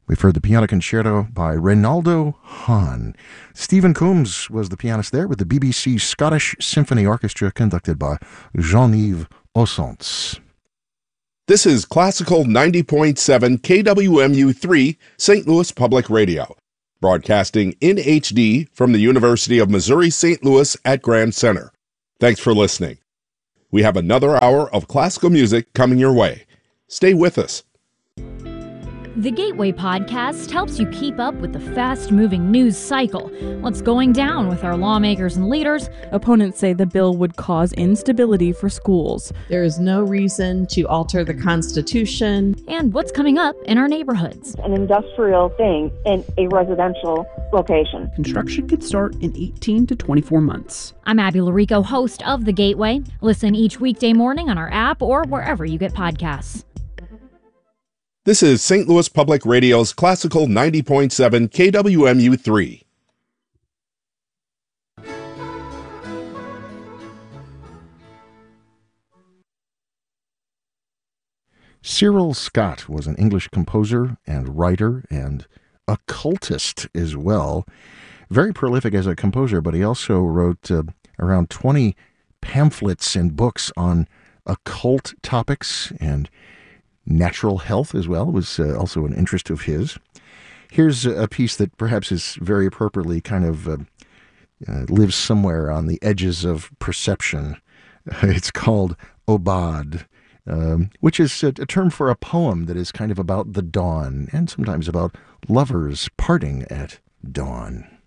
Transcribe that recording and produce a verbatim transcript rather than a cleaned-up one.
We've heard the Piano Concerto by Reynaldo Hahn. Stephen Coombs was the pianist there with the B B C Scottish Symphony Orchestra conducted by Jean-Yves Ossance. This is Classical ninety point seven K W M U three, Saint Louis Public Radio, broadcasting in H D from the University of Missouri-Saint Louis at Grand Center. Thanks for listening. We have another hour of classical music coming your way. Stay with us. The Gateway Podcast helps you keep up with the fast-moving news cycle. What's going down with our lawmakers and leaders? Opponents say the bill would cause instability for schools. There is no reason to alter the Constitution. And what's coming up in our neighborhoods. An industrial thing in a residential location. Construction could start in eighteen to twenty-four months. I'm Abby Larico, host of The Gateway. Listen each weekday morning on our app or wherever you get podcasts. This is Saint Louis Public Radio's Classical ninety point seven K W M U three. Cyril Scott was an English composer and writer and occultist as well. Very prolific as a composer, but he also wrote uh, around twenty pamphlets and books on occult topics, and natural health as well was uh, also an interest of his. Here's a piece that perhaps is very appropriately kind of uh, uh, lives somewhere on the edges of perception. It's called Obad, um, which is a, a term for a poem that is kind of about the dawn and sometimes about lovers parting at dawn.